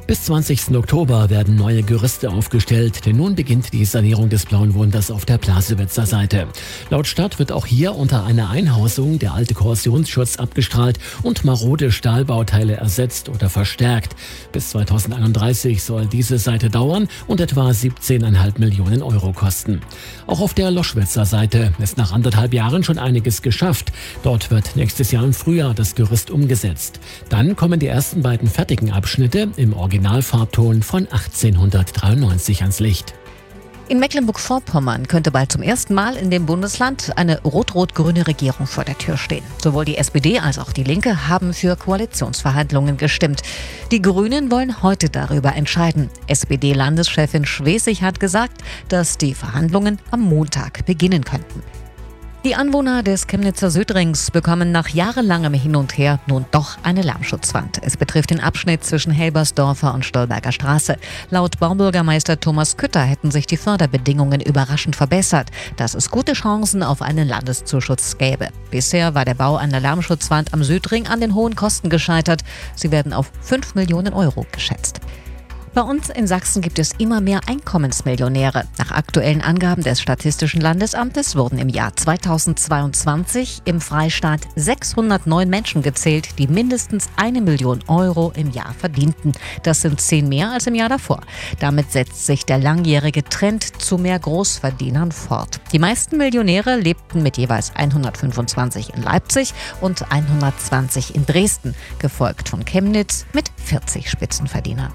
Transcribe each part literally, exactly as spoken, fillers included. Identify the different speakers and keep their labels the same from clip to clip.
Speaker 1: Bis zwanzigsten Oktober werden neue Gerüste aufgestellt, denn nun beginnt die Sanierung des Blauen Wunders auf der Plasewitzer Seite. Laut Stadt wird auch hier unter einer Einhausung der alte Korrosionsschutz abgestrahlt und marode Stahlbauteile ersetzt oder verstärkt. Bis zweitausendeinunddreißig soll diese Seite dauern und etwa siebzehn Komma fünf Millionen Euro kosten. Auch auf der Loschwitzer Seite ist nach anderthalb Jahren schon einiges geschafft. Dort wird nächstes Jahr im Frühjahr das Gerüst umgesetzt. Dann kommen die ersten beiden fertigen Abschnitte im Originalfarbton von achtzehnhundertdreiundneunzig ans Licht.
Speaker 2: In Mecklenburg-Vorpommern könnte bald zum ersten Mal in dem Bundesland eine rot-rot-grüne Regierung vor der Tür stehen. Sowohl die S P D als auch die Linke haben für Koalitionsverhandlungen gestimmt. Die Grünen wollen heute darüber entscheiden. S P D-Landeschefin Schwesig hat gesagt, dass die Verhandlungen am Montag beginnen könnten. Die Anwohner des Chemnitzer Südrings bekommen nach jahrelangem Hin und Her nun doch eine Lärmschutzwand. Es betrifft den Abschnitt zwischen Helbersdorfer und Stolberger Straße. Laut Baubürgermeister Thomas Kütter hätten sich die Förderbedingungen überraschend verbessert, dass es gute Chancen auf einen Landeszuschuss gäbe. Bisher war der Bau einer Lärmschutzwand am Südring an den hohen Kosten gescheitert. Sie werden auf fünf Millionen Euro geschätzt. Bei uns in Sachsen gibt es immer mehr Einkommensmillionäre. Nach aktuellen Angaben des Statistischen Landesamtes wurden im Jahr zweitausendzweiundzwanzig im Freistaat sechshundertneun Menschen gezählt, die mindestens eine Million Euro im Jahr verdienten. Das sind zehn mehr als im Jahr davor. Damit setzt sich der langjährige Trend zu mehr Großverdienern fort. Die meisten Millionäre lebten mit jeweils hundertfünfundzwanzig in Leipzig und hundertzwanzig in Dresden, gefolgt von Chemnitz mit vierzig Spitzenverdienern.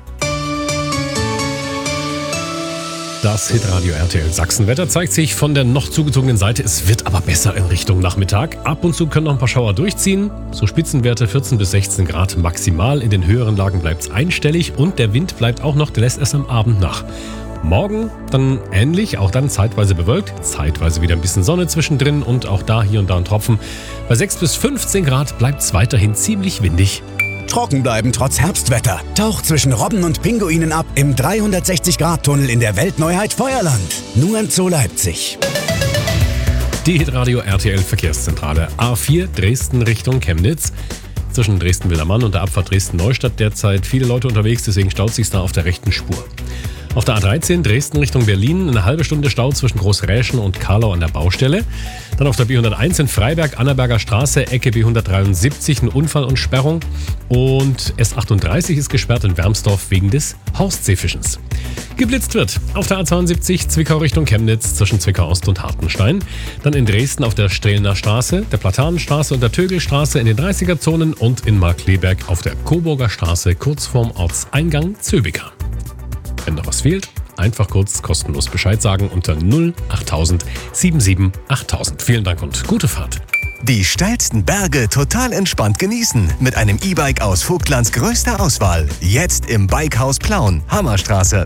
Speaker 3: Das Hitradio R T L Sachsenwetter zeigt sich von der noch zugezogenen Seite. Es wird aber besser in Richtung Nachmittag. Ab und zu können noch ein paar Schauer durchziehen. So Spitzenwerte vierzehn bis sechzehn Grad maximal. In den höheren Lagen bleibt es einstellig und der Wind bleibt auch noch, der lässt erst am Abend nach. Morgen dann ähnlich, auch dann zeitweise bewölkt, zeitweise wieder ein bisschen Sonne zwischendrin und auch da hier und da ein Tropfen. Bei sechs bis fünfzehn Grad bleibt es weiterhin ziemlich windig.
Speaker 4: Trocken bleiben trotz Herbstwetter. Taucht zwischen Robben und Pinguinen ab im dreihundertsechzig Grad Tunnel in der Weltneuheit Feuerland. Nur im Zoo Leipzig.
Speaker 3: Die Hitradio R T L Verkehrszentrale. A vier Dresden Richtung Chemnitz. Zwischen Dresden-Wildermann und der Abfahrt Dresden-Neustadt derzeit viele Leute unterwegs, deswegen staut sich's da auf der rechten Spur. Auf der A dreizehn Dresden Richtung Berlin eine halbe Stunde Stau zwischen Großräschen und Karlau an der Baustelle. Dann auf der B hunderteins in Freiberg, Annaberger Straße, Ecke B hundertdreiundsiebzig, ein Unfall und Sperrung. Und S achtunddreißig ist gesperrt in Wermsdorf wegen des Horstseefischens. Geblitzt wird auf der A zweiundsiebzig Zwickau Richtung Chemnitz zwischen Zwickau Ost und Hartenstein. Dann in Dresden auf der Strelner Straße, der Platanenstraße und der Tögelstraße in den dreißiger-Zonen und in Markkleeberg auf der Coburger Straße kurz vorm Ortseingang Zöbiker. Wenn noch was fehlt, einfach kurz kostenlos Bescheid sagen unter null achttausend siebenundsiebzig achttausend. Vielen Dank und gute Fahrt.
Speaker 5: Die steilsten Berge total entspannt genießen mit einem E-Bike aus Vogtlands größter Auswahl. Jetzt im Bikehaus Plauen, Hammerstraße.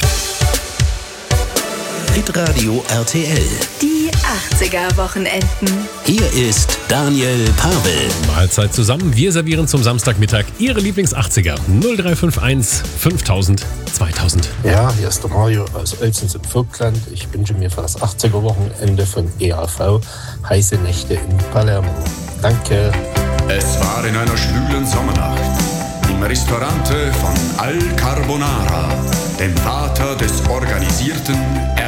Speaker 6: Hitradio R T L.
Speaker 7: Die achtziger-Wochenenden.
Speaker 6: Hier ist Daniel Pavel.
Speaker 3: Mahlzeit zusammen. Wir servieren zum Samstagmittag Ihre Lieblings-achtziger. null drei fünf eins fünftausend zweitausend.
Speaker 8: Ja, hier ist der Mario aus Oelsens im Vogtland. Ich wünsche mir für das achtziger-Wochenende von E A V heiße Nächte in Palermo. Danke.
Speaker 9: Es war in einer schwülen Sommernacht im Ristorante von Al Carbonara, dem Vater des organisierten